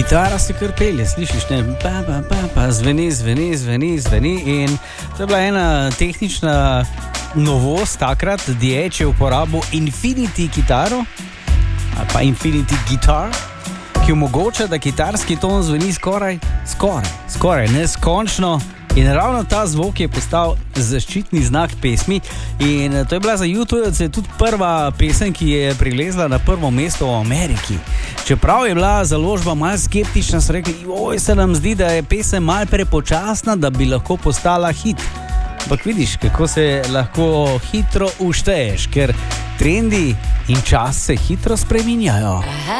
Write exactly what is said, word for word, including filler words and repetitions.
kitara se kar pelje, slišiš, ne, pa, pa, pa, pa, zveni, zveni, zveni, zveni in to je bila ena tehnična novost takrat, Diech je uporabil Infinity kitaro, ali pa Infinity Guitar, ki omogoča, da kitarski ton zveni skoraj, skoraj, skoraj neskončno. In ravno ta zvok je postal zaščitni znak pesmi in to je bila za YouTubece tudi prva pesem, ki je prilezla na prvo mesto v Ameriki. Čeprav je bila založba malo skeptična, so rekli, oj, se nam zdi, da je pesem malo prepočasna, da bi lahko postala hit. Ampak vidiš, kako se lahko hitro ušteješ, ker trendi in čas se hitro spreminjajo.